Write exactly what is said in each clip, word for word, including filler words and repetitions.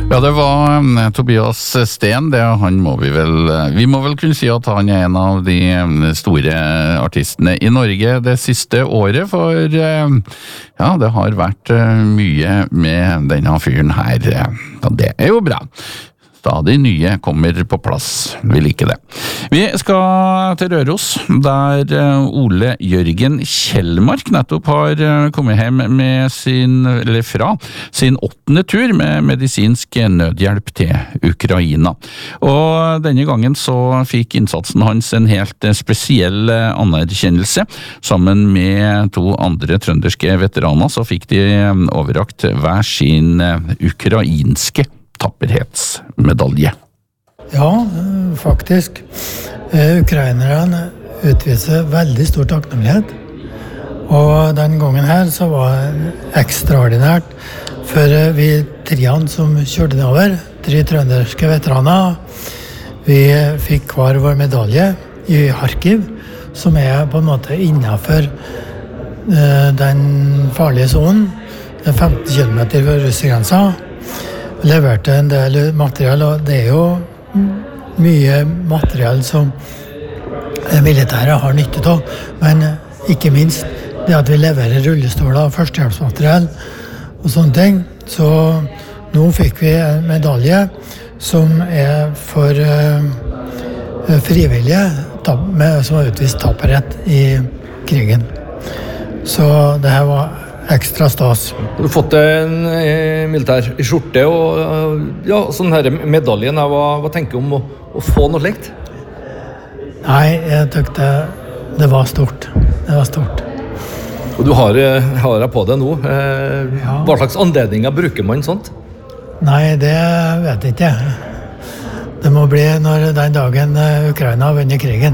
Ja, det var um, Tobias Sten, det, han må vi vel, vi må vel kunne si at han er en av de store artistene i Norge det siste året, for uh, ja, det har vært uh, mye med denne fyren her, og det er jo bra. Stadig nye kommer på plass, vi liker det. Vi skal til Røros, der Ole Jørgen Kjellmark nettopp har kommet hjem med sin, eller fra, sin åttende tur med medisinsk nødhjelp til Ukraina. Og denne gangen så fikk innsatsen hans en helt spesiell anerkjennelse. Sammen med to andre trønderske veteraner så fikk de overrakt hver sin ukrainske tapperhetsmedalje. Ja, faktisk. Ukrainerne utviser veldig stor takknemlighet. Og den gangen her så var det ekstraordinært for vi triene som kjørte nedover, tre trønderske veteraner. Vi fikk hver vår medalje i Kharkiv, som er på en måte innenfor den farlige zonen, femten kilometer fra russergrensa. Leverte en del materiell, og det er jo mye materiell som militæret har nyttet av, men ikke minst det at vi leverer rullestoler og førstehjelpsmateriell og sånne ting. Så nå fikk vi en medalje som er for uh, frivillige som har utvist tapperhet i krigen. Så det her var ekstra stas. Du har fått en eh, militær skjorte og ja, sånn her medaljen. Hva, hva tenker du om å, å få noe slikt? Nei, jeg tykte det var stort. Det var stort. Og du har, har deg på det nå. Eh, ja. Hva slags anledninger bruker man sånt? Nei, det vet jeg ikke. Det må bli når den dagen Ukraina har vunnet krigen.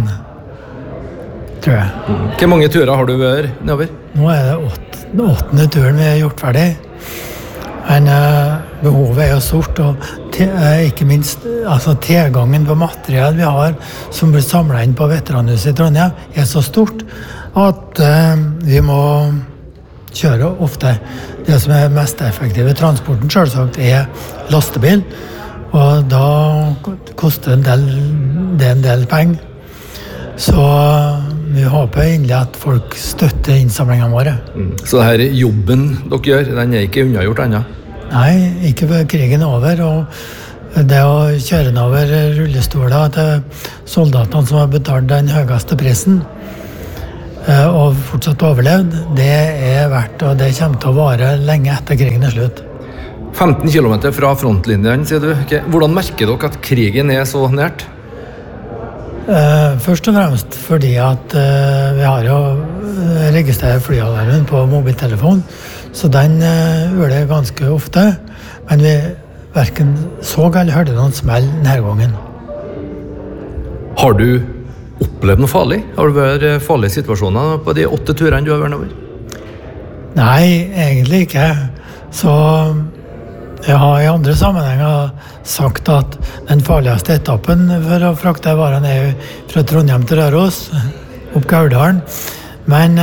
Tror jeg. Mm. Hvor mange turer har du vært nedover? Nå er det åtte. Den åttende turen vi har gjort ferdig. Men uh, behovet er jo stort, og te, uh, ikke minst altså, tilgangen på materiell vi har som blir samlet inn på veteranhuset i Trondheim er så stort at uh, vi må kjøre ofte. Det som er mest effektive transporten selvsagt er lastebil, og da koster en del, det en del penger. Så vi håper egentlig at folk støtter innsamlingene våre. Mm. Så det her jobben dere gjør, den er ikke unnagjort ennå? Nei, ikke før krigen er over. Og det å kjøre over rullestoler til soldatene som har betalt den høyeste prisen og fortsatt overlevd, det er verdt, og det kommer til å vare lenge etter krigen er slutt. femten kilometer fra frontlinjen, sier du. Hvordan merker dere at krigen er så nært? Uh, først og fremst fordi at uh, vi har jo registrert flyalarmen på mobiltelefon, så den uh, gjør det ganske ofte, men vi hverken så eller hørte noen smell denne gangen. Har du opplevd noe farlig? Har du vært farlige situasjoner på de åtte turene du har vært over? Nei, egentlig ikke. Så jeg har i andre sammenhenger sagt at den farligste etappen for å frakte varene er fra Trondheim til Røros, opp Gauldalen. Men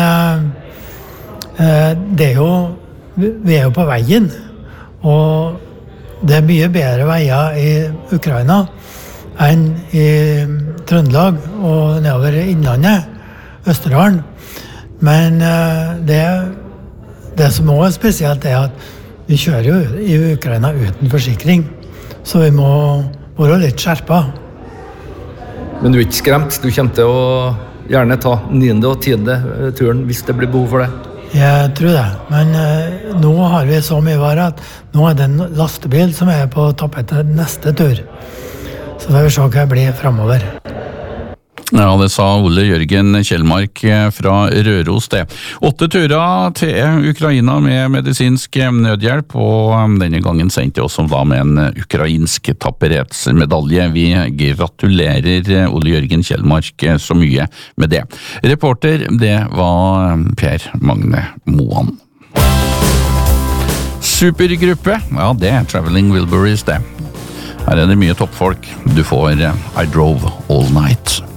eh, det er jo, vi er jo på veien, og det er mye bedre veier i Ukraina enn i Trøndelag og nedover innlandet, Østerdalen. Men eh, det, det som også er spesielt er at vi kjører jo i Ukraina uten forsikring, så vi må være litt skjerpet. Men du er ikke skremt? Du kommer til å gjerne ta niende og tiende turen hvis det blir behov for det? Jeg tror det, men eh, nå har vi så mye vare at nå er det en lastebil som er på tapetet neste tur. Så får vi se hva det blir fremover. Ja, det sa Ole Jørgen Kjellmark fra Røros det. Åtte turer til Ukraina med medisinsk nødhjelp, og denne gangen sendte oss som da med en ukrainsk tapperhetsmedalje. Vi gratulerer Ole Jørgen Kjellmark så mye med det. Reporter, det var Per Magne Moan. Supergruppe, ja det er Traveling Wilburys det. Her er det mye toppfolk. Du får I Drove All Night.